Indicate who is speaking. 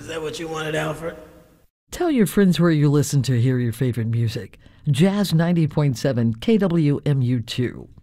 Speaker 1: Is that what you wanted, Alfred?
Speaker 2: Tell your friends where you listen to hear your favorite music. Jazz 90.7 KWMU2.